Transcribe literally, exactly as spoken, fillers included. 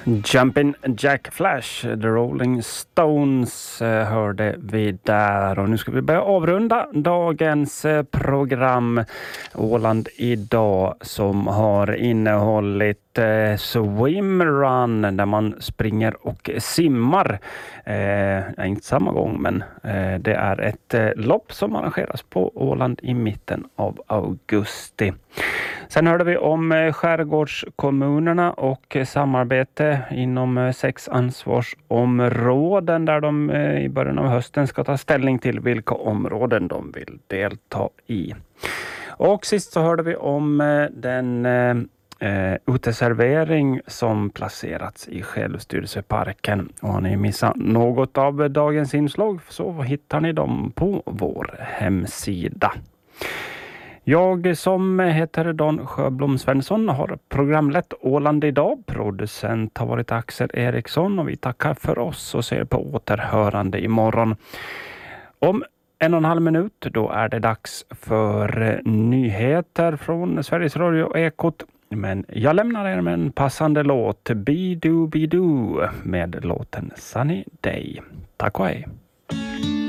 Jumpin' Jack Flash, The Rolling Stones eh, hörde vi där, och nu ska vi börja avrunda dagens eh, program Åland idag, som har innehållit eh, Swim Run där man springer och simmar. Eh, inte samma gång, men eh, det är ett eh, lopp som arrangeras på Åland i mitten av augusti. Sen hörde vi om eh, skärgårdskommunerna och eh, samarbete inom eh, sex ansvarsområden där de eh, i början av hösten ska ta ställning till vilka områden de vill delta i. Och sist så hörde vi om eh, den eh, eh, uteservering som placerats i Självstyrelseparken. Och har ni missat något av dagens inslag så hittar ni dem på vår hemsida. Jag som heter Don Sjöblom Svensson har programlett Åland idag. Producent har varit Axel Eriksson, och vi tackar för oss och ser på återhörande imorgon. Om en och en halv minut då är det dags för nyheter från Sveriges Radio och Ekot. Men jag lämnar er med en passande låt, Be Do Be Do, med låten Sunny Day. Tack och hej!